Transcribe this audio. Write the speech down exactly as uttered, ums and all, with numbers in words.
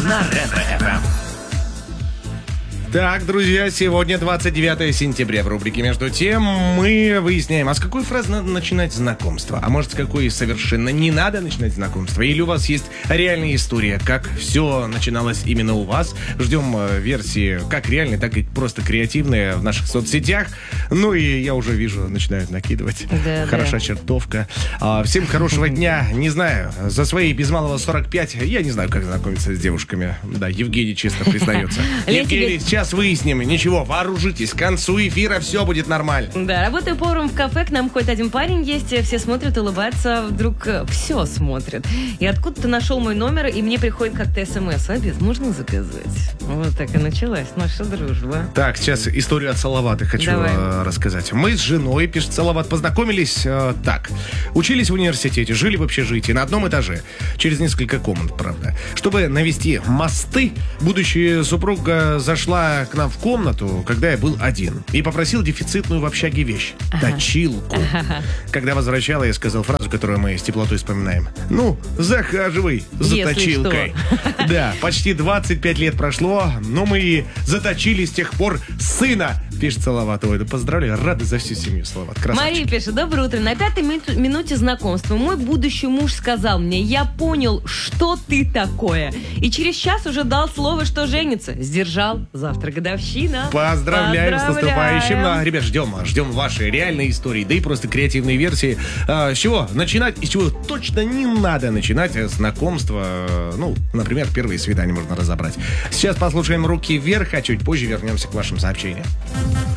на Ретро-эф эм. Так, друзья, сегодня двадцать девятое сентября. В рубрике «Между тем» мы выясняем, а с какой фразы надо начинать знакомство? А может, с какой совершенно не надо начинать знакомство? Или у вас есть реальная история, как все начиналось именно у вас? Ждем э, версии как реальные, так и просто креативные в наших соцсетях. Ну и я уже вижу, начинают накидывать. Да, Хороша да. чертовка. А, всем хорошего дня. Не знаю, за свои без малого сорок пять я не знаю, как знакомиться с девушками. Да, Евгений честно признается. Евгений, сейчас Сейчас выясним. Ничего, вооружитесь. К концу эфира все будет нормально. Да, работаю поваром в кафе, к нам хоть один парень есть, все смотрят, улыбаются, вдруг э, все смотрят. И откуда-то нашел мой номер, и мне приходит как-то смс: обед можно заказать? Вот так и началась наша дружба. Так, сейчас историю от Салавата хочу Давай. э, рассказать. Мы с женой, пишет Салават, познакомились э, так. Учились в университете, жили в общежитии на одном этаже. Через несколько комнат, правда. Чтобы навести мосты, будущая супруга зашла к нам в комнату, когда я был один, и попросил дефицитную в общаге вещь. Ага. Точилку. Ага. Когда возвращала, я сказал фразу, которую мы с теплотой вспоминаем. Ну, захаживай за Если точилкой. что. Да, почти двадцать пять лет прошло, но мы и заточили с тех пор сына, пишет Салават. Ой, да поздравляю, рады за всю семью, Салават. Красавчик. Мария пишет: доброе утро. На пятой ми- минуте знакомства мой будущий муж сказал мне: я понял, что ты такое. И через час уже дал слово, что женится. Сдержал. Завтра годовщина. Поздравляем с Поздравляем. наступающим. Да, ребят, ждем, ждем ваши реальные истории, да и просто креативные версии. А, с чего начинать и с чего точно не надо начинать знакомство. Ну, например, первые свидания можно разобрать. Сейчас послушаем «Руки вверх», а чуть позже вернемся к вашим сообщениям.